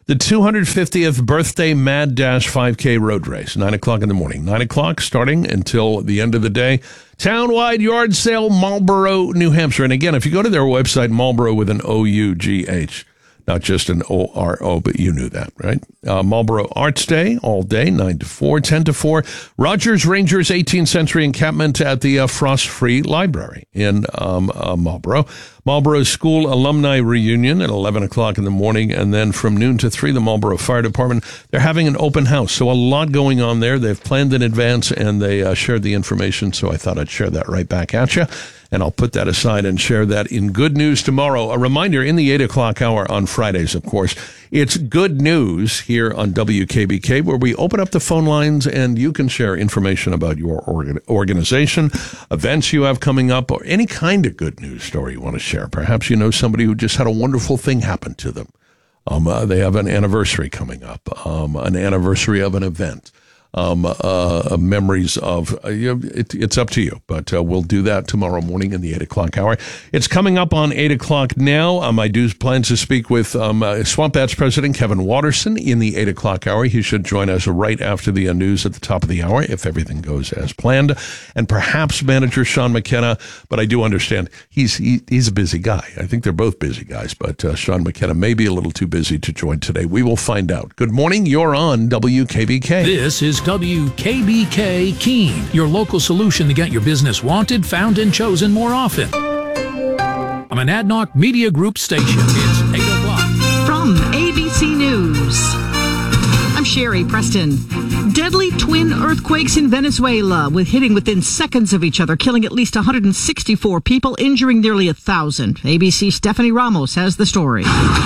The 250th birthday Mad Dash 5K road race, 9 o'clock in the morning. 9 o'clock starting until the end of the day. Townwide yard sale, Marlboro, New Hampshire. And again, if you go to their website, Marlboro with an O-U-G-H, not just an O-R-O, but you knew that, right? Marlboro Arts Day, all day, 9 to 4, 10 to 4. Rogers Rangers 18th Century Encampment at the Frost Free Library in Marlboro. Marlboro School Alumni Reunion at 11 o'clock in the morning, and then from noon to 3, the Marlboro Fire Department, they're having an open house. So a lot going on there. They've planned in advance, and they shared the information, so I thought I'd share that right back at you. And I'll put that aside and share that in Good News tomorrow. A reminder, in the 8 o'clock hour on Fridays, of course, it's Good News here on WKBK, where we open up the phone lines and you can share information about your organization, events you have coming up, or any kind of good news story you want to share. Perhaps you know somebody who just had a wonderful thing happen to them. They have an anniversary coming up, an anniversary of an event. Memories of, it's up to you, but we'll do that tomorrow morning in the 8 o'clock hour. It's coming up on 8 o'clock now. I do plan to speak with Swamp Bats President Kevin Watterson in the 8 o'clock hour. He should join us right after the news at the top of the hour, if everything goes as planned, and perhaps manager Sean McKenna, but I do understand he's a busy guy. I think they're both busy guys, but Sean McKenna may be a little too busy to join today. We will find out. Good morning. You're on WKBK. This is WKBK Keene, your local solution to get your business wanted, found, and chosen more often. I'm an Adnoc Media Group station. It's 8 o'clock. From ABC News, I'm Sherry Preston. Deadly twin earthquakes in Venezuela, with hitting within seconds of each other, killing at least 164 people, injuring nearly 1,000. ABC's Stephanie Ramos has the story.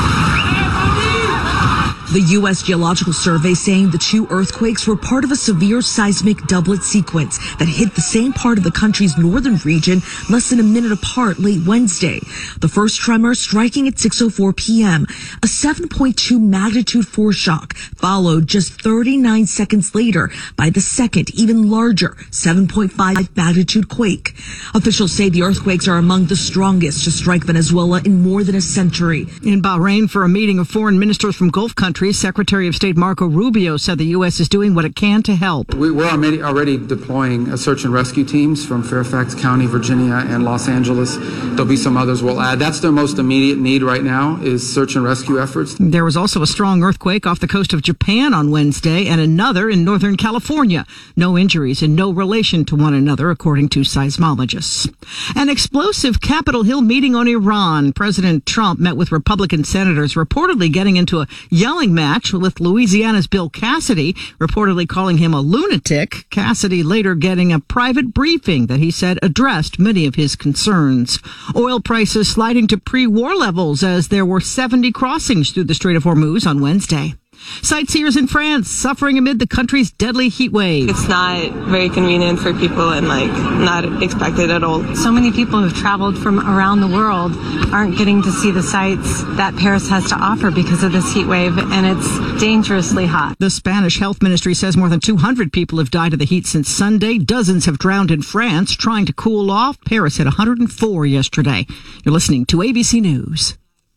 The U.S. Geological Survey saying the two earthquakes were part of a severe seismic doublet sequence that hit the same part of the country's northern region less than a minute apart late Wednesday. The first tremor striking at 6:04 p.m. A 7.2 magnitude foreshock followed just 39 seconds later by the second, even larger 7.5 magnitude quake. Officials say the earthquakes are among the strongest to strike Venezuela in more than a century. In Bahrain, for a meeting of foreign ministers from Gulf countries, Secretary of State Marco Rubio said the U.S. is doing what it can to help. We're already deploying search and rescue teams from Fairfax County, Virginia, and Los Angeles. There'll be some others we'll add. That's their most immediate need right now, is search and rescue efforts. There was also a strong earthquake off the coast of Japan on Wednesday and another in Northern California. No injuries and no relation to one another, according to seismologists. An explosive Capitol Hill meeting on Iran. President Trump met with Republican senators, reportedly getting into a yelling match with Louisiana's Bill Cassidy, reportedly calling him a lunatic. Cassidy later getting a private briefing that he said addressed many of his concerns. Oil prices sliding to pre-war levels as there were 70 crossings through the Strait of Hormuz on Wednesday. Sightseers in France suffering amid the country's deadly heat wave. It's not very convenient for people and not expected at all. So many people who've traveled from around the world aren't getting to see the sights that Paris has to offer because of this heat wave, and it's dangerously hot. The Spanish health ministry says more than 200 people have died of the heat since Sunday. Dozens have drowned in France trying to cool off. Paris hit 104 yesterday. You're listening to ABC News.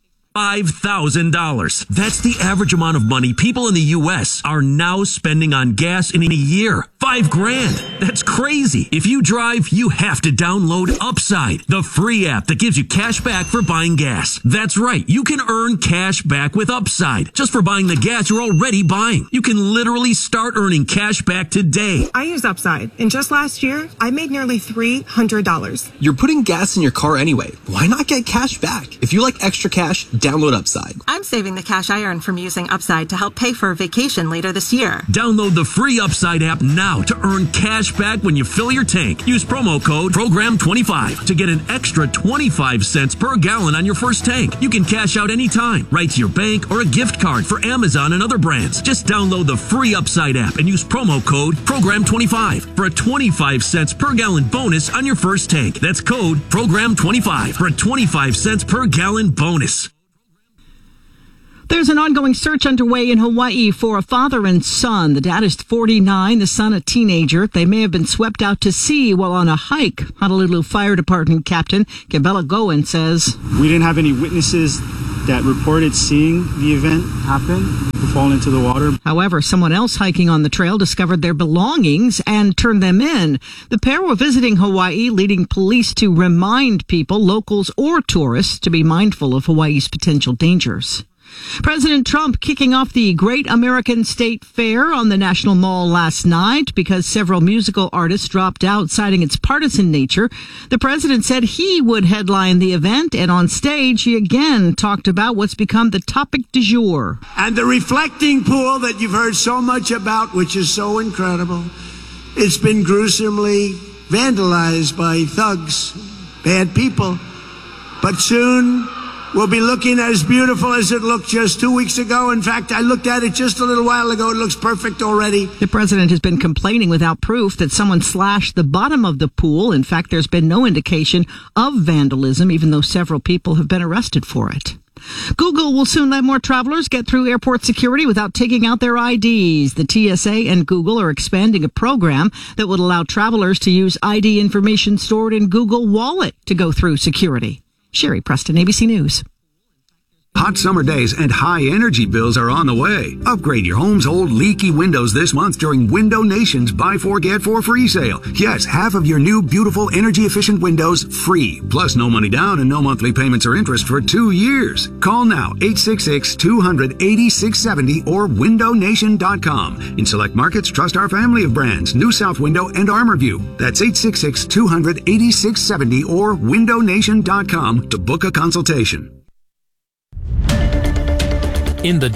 $5,000. That's the average amount of money people in the U.S. are now spending on gas in a year. $5,000. That's crazy. If you drive, you have to download Upside, the free app that gives you cash back for buying gas. That's right. You can earn cash back with Upside just for buying the gas you're already buying. You can literally start earning cash back today. I use Upside, and just last year, I made nearly $300. You're putting gas in your car anyway. Why not get cash back? If you like extra cash, download Upside. I'm saving the cash I earn from using Upside to help pay for a vacation later this year. Download the free Upside app now to earn cash back when you fill your tank. Use promo code PROGRAM25 to get an extra 25 cents per gallon on your first tank. You can cash out anytime, right to your bank or a gift card for Amazon and other brands. Just download the free Upside app and use promo code PROGRAM25 for a 25 cents per gallon bonus on your first tank. That's code PROGRAM25 for a 25 cents per gallon bonus. There's an ongoing search underway in Hawaii for a father and son. The dad is 49, the son a teenager. They may have been swept out to sea while on a hike. Honolulu Fire Department Captain Kebela Goen says, "We didn't have any witnesses that reported seeing the event happen fall into the water. However, someone else hiking on the trail discovered their belongings and turned them in. The pair were visiting Hawaii, leading police to remind people, locals or tourists, to be mindful of Hawaii's potential dangers. President Trump kicking off the Great American State Fair on the National Mall last night because several musical artists dropped out, citing its partisan nature. The president said he would headline the event, and on stage he again talked about what's become the topic du jour. And the reflecting pool that you've heard so much about, which is so incredible, it's been gruesomely vandalized by thugs, bad people. But soon will be looking as beautiful as it looked just 2 weeks ago. In fact, I looked at it just a little while ago. It looks perfect already. The president has been complaining without proof that someone slashed the bottom of the pool. In fact, there's been no indication of vandalism, even though several people have been arrested for it. Google will soon let more travelers get through airport security without taking out their IDs. The TSA and Google are expanding a program that would allow travelers to use ID information stored in Google Wallet to go through security. Sherry Preston, ABC News. Hot summer days and high energy bills are on the way. Upgrade your home's old leaky windows this month during Window Nation's Buy 4 Get 4 free sale. Yes, half of your new beautiful energy efficient windows free. Plus no money down and no monthly payments or interest for 2 years. Call now 866-200-8670 or windownation.com. In select markets, trust our family of brands, New South Window and ArmorView. That's 866-200-8670 or windownation.com to book a consultation. In the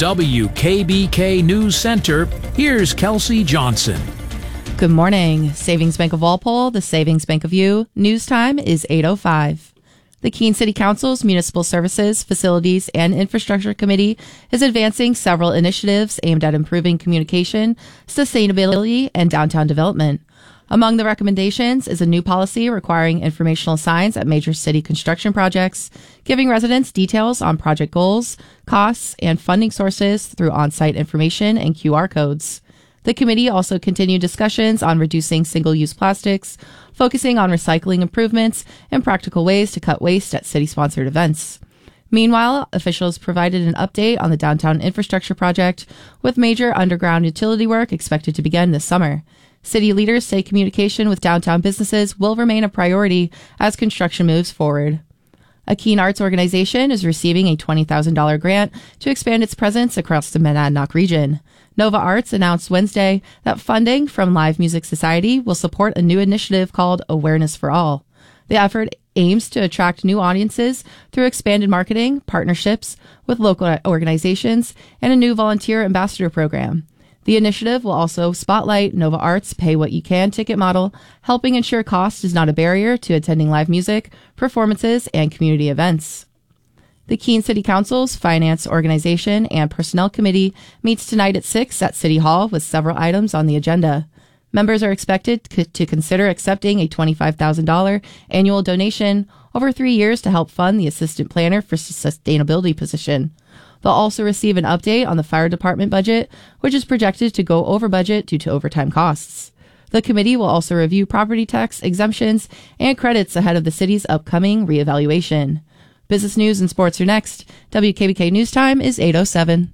WKBK News Center, here's Kelsey Johnson. Good morning. Savings Bank of Walpole, the Savings Bank of You. News time is 8:05. The Keene City Council's Municipal Services, Facilities, and Infrastructure Committee is advancing several initiatives aimed at improving communication, sustainability, and downtown development. Among the recommendations is a new policy requiring informational signs at major city construction projects, giving residents details on project goals, costs, and funding sources through on-site information and QR codes. The committee also continued discussions on reducing single-use plastics, focusing on recycling improvements, and practical ways to cut waste at city-sponsored events. Meanwhile, officials provided an update on the downtown infrastructure project, with major underground utility work expected to begin this summer. City leaders say communication with downtown businesses will remain a priority as construction moves forward. A Keene Arts organization is receiving a $20,000 grant to expand its presence across the Monadnock region. Nova Arts announced Wednesday that funding from Live Music Society will support a new initiative called Awareness for All. The effort aims to attract new audiences through expanded marketing, partnerships with local organizations, and a new volunteer ambassador program. The initiative will also spotlight Nova Arts' Pay What You Can ticket model, helping ensure cost is not a barrier to attending live music, performances, and community events. The Keene City Council's Finance, Organization, and Personnel Committee meets tonight at 6 at City Hall with several items on the agenda. Members are expected to consider accepting a $25,000 annual donation over 3 years to help fund the Assistant Planner for Sustainability position. They'll also receive an update on the fire department budget, which is projected to go over budget due to overtime costs. The committee will also review property tax exemptions and credits ahead of the city's upcoming reevaluation. Business news and sports are next. WKBK News Time is 8:07.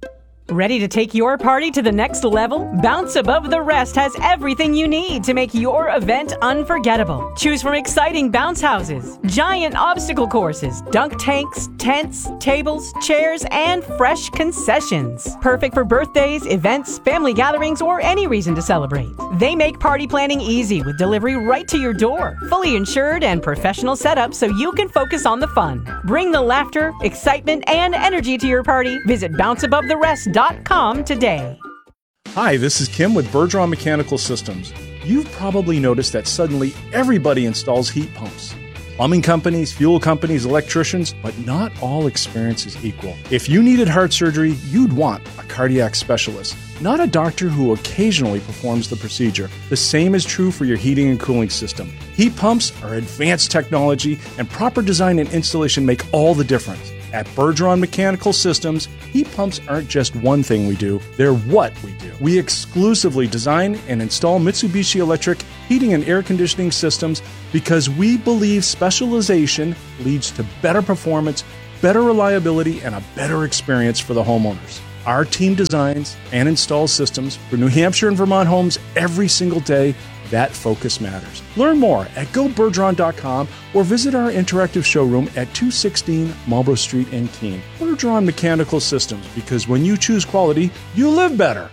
Ready to take your party to the next level? Bounce Above the Rest has everything you need to make your event unforgettable. Choose from exciting bounce houses, giant obstacle courses, dunk tanks, tents, tables, chairs, and fresh concessions. Perfect for birthdays, events, family gatherings, or any reason to celebrate. They make party planning easy with delivery right to your door. Fully insured and professional setup so you can focus on the fun. Bring the laughter, excitement, and energy to your party. Visit bounceabovetherest.com today. Hi, this is Kim with Bergeron Mechanical Systems. You've probably noticed that suddenly everybody installs heat pumps. Plumbing companies, fuel companies, electricians, but not all experience is equal. If you needed heart surgery, you'd want a cardiac specialist, not a doctor who occasionally performs the procedure. The same is true for your heating and cooling system. Heat pumps are advanced technology, and proper design and installation make all the difference. At Bergeron Mechanical Systems, heat pumps aren't just one thing we do, they're what we do. We exclusively design and install Mitsubishi Electric heating and air conditioning systems because we believe specialization leads to better performance better reliability, and a better experience for the homeowners. Our team designs and installs systems for New Hampshire and Vermont homes every single day. That focus matters. Learn more at gobergeron.com or visit our interactive showroom at 216 Marlborough Street in Keene. Bergeron Mechanical Systems, because when you choose quality, you live better.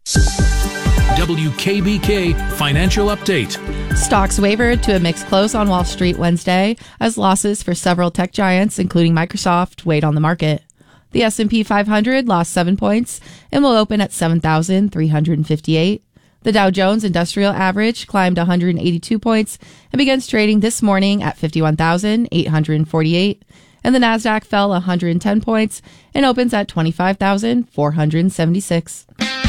WKBK Financial Update. Stocks wavered to a mixed close on Wall Street Wednesday as losses for several tech giants, including Microsoft, weighed on the market. The S&P 500 lost 7 points and will open at 7,358. The Dow Jones Industrial Average climbed 182 points and begins trading this morning at 51,848. And the Nasdaq fell 110 points and opens at 25,476.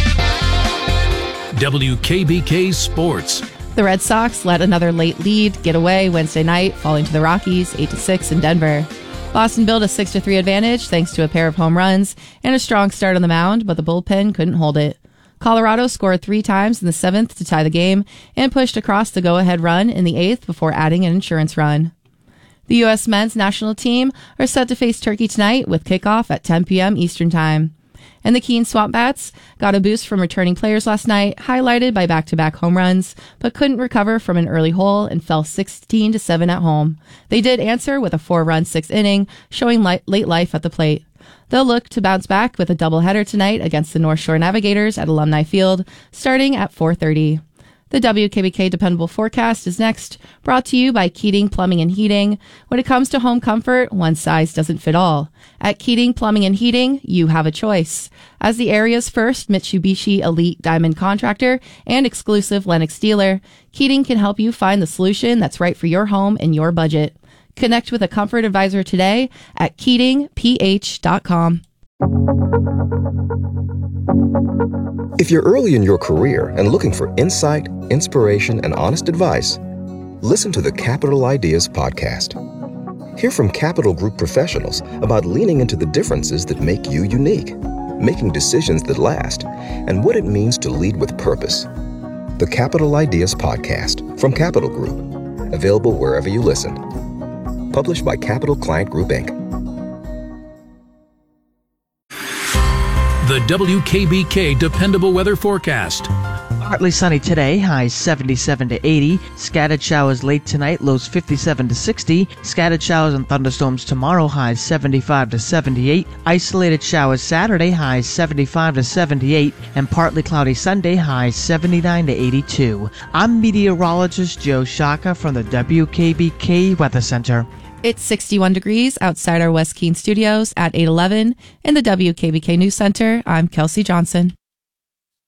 WKBK Sports. The Red Sox let another late lead get away Wednesday night, falling to the Rockies 8-6 in Denver. Boston built a 6-3 advantage thanks to a pair of home runs and a strong start on the mound, but the bullpen couldn't hold it. Colorado scored 3 times in the 7th to tie the game and pushed across the go-ahead run in the 8th before adding an insurance run. The U.S. men's national team are set to face Turkey tonight with kickoff at 10 p.m. Eastern Time. And the Keene Swamp Bats got a boost from returning players last night, highlighted by back-to-back home runs, but couldn't recover from an early hole and fell 16-7 at home. They did answer with a 4-run 6th inning, showing late life at the plate. They'll look to bounce back with a doubleheader tonight against the North Shore Navigators at Alumni Field, starting at 4:30. The WKBK Dependable Forecast is next, brought to you by Keating Plumbing and Heating. When it comes to home comfort, one size doesn't fit all. At Keating Plumbing and Heating, you have a choice. As the area's first Mitsubishi Elite Diamond contractor and exclusive Lennox dealer, Keating can help you find the solution that's right for your home and your budget. Connect with a comfort advisor today at KeatingPH.com. If you're early in your career and looking for insight, inspiration, and honest advice, listen to the Capital Ideas Podcast. Hear from Capital Group professionals about leaning into the differences that make you unique, making decisions that last, and what it means to lead with purpose. The Capital Ideas Podcast from Capital Group, available wherever you listen. Published by Capital Client Group, Inc. The WKBK Dependable Weather Forecast. Partly sunny today, highs 77 to 80. Scattered showers late tonight, lows 57 to 60. Scattered showers and thunderstorms tomorrow, highs 75 to 78. Isolated showers Saturday, highs 75 to 78. And partly cloudy Sunday, highs 79 to 82. I'm meteorologist Joe Shaka from the WKBK Weather Center. It's 61 degrees outside our West Keene studios at 811. In the WKBK News Center, I'm Kelsey Johnson.